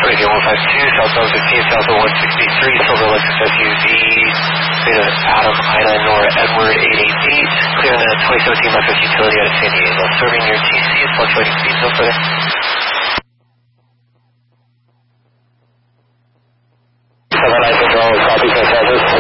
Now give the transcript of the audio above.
Radio 152, Southbound 15, Southbound 163, Silver Lexus SUV, Beta Adam, Ida, Nora, Edward 888, clear on the 2017 Lexus Utility out of San Diego. Serving your TC, fluctuating speed zone for there. 7 Bravo, copy, consensus.